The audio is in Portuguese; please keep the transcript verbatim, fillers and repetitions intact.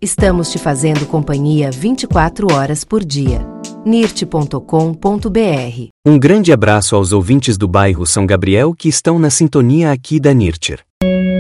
Estamos te fazendo companhia vinte e quatro horas por dia. nirt ponto com ponto br. Um grande abraço aos ouvintes do bairro São Gabriel que estão na sintonia aqui da Nirtir.